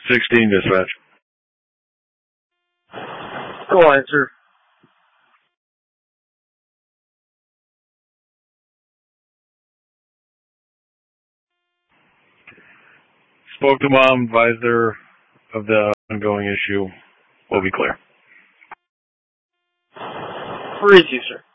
16 dispatch. Go on, sir. Spoke to mom, advised her of the ongoing issue. We'll be clear. Where is you, sir?